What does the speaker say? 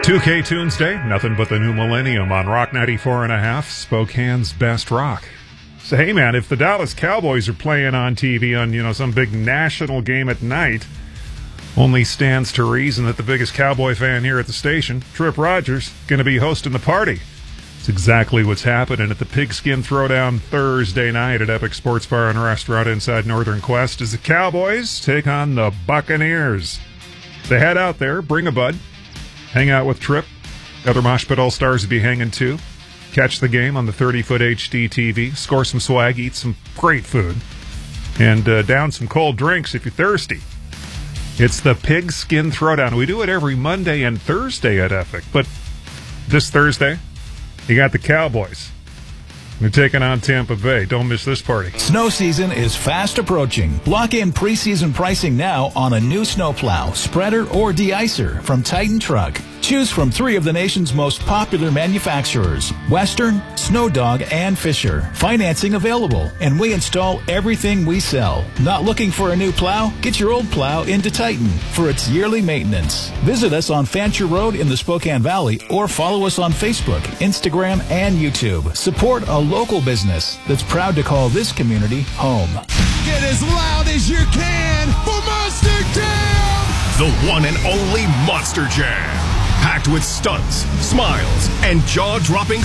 2K Tuesday, nothing but the new millennium on Rock 94.5, Spokane's best rock. So, hey man, if the Dallas Cowboys are playing on TV on, some big national game at night, only stands to reason that the biggest Cowboy fan here at the station, Trip Rogers, going to be hosting the party. It's exactly what's happening at the Pigskin Throwdown Thursday night at Epic Sports Bar and Restaurant inside Northern Quest as the Cowboys take on the Buccaneers. They head out there, bring a bud, hang out with Trip. Other Mosh Pit All-Stars will be hanging too. Catch the game on the 30-foot HD TV, score some swag, eat some great food, and down some cold drinks if you're thirsty. It's the Pigskin Throwdown. We do it every Monday and Thursday at Epic, but this Thursday, you got the Cowboys. They're taking on Tampa Bay. Don't miss this party. Snow season is fast approaching. Lock in preseason pricing now on a new snowplow, spreader, or de-icer from Titan Truck. Choose from 3 of the nation's most popular manufacturers, Western, Snow Dog, and Fisher. Financing available, and we install everything we sell. Not looking for a new plow? Get your old plow into Titan for its yearly maintenance. Visit us on Fancher Road in the Spokane Valley or follow us on Facebook, Instagram, and YouTube. Support a local business that's proud to call this community home. Get as loud as you can for Monster Jam! The one and only Monster Jam. Packed with stunts, smiles, and jaw-dropping